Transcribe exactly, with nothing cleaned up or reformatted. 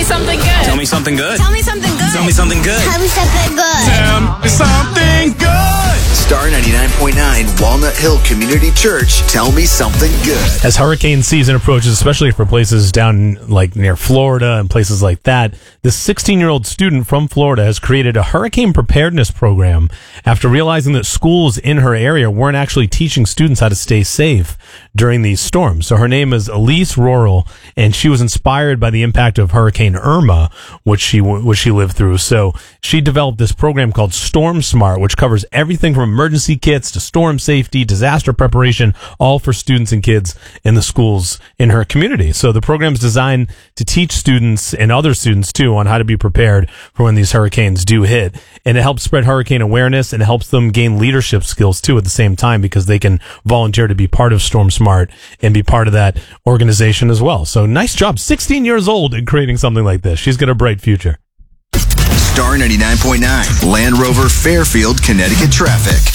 something good. Tell me something good. Tell me something good. Tell me something good. Tell me something good. Tell me something good. Star ninety-nine point nine Walnut Hill Community Church. Tell me something good. As hurricane season approaches, especially for places down like near Florida and places like that, this sixteen-year-old student from Florida has created a hurricane preparedness program after realizing that schools in her area weren't actually teaching students how to stay safe during these storms. So her name is Elise Roral, and she was inspired by the impact of Hurricane Irma, which she which she lived through. So she developed this program called Storm Smart, which covers everything from emergency kits to storm safety, disaster preparation, all for students and kids in the schools in her community. So the program is designed to teach students and other students too on how to be prepared for when these hurricanes do hit. And it helps spread hurricane awareness and helps them gain leadership skills too at the same time, because they can volunteer to be part of Storm Smart and be part of that organization as well. So nice job. sixteen years old in creating something like this. She's got a bright future. Star ninety-nine point nine Land Rover Fairfield, Connecticut traffic.